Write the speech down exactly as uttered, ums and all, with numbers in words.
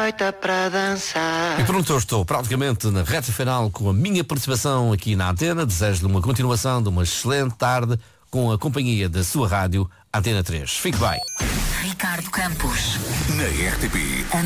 doida para dançar. E pronto, eu estou praticamente na reta final com a minha participação aqui na Antena. Desejo-lhe uma continuação de uma excelente tarde com a companhia da sua rádio Antena três. Fique bem. Ricardo Campos. Na R T P.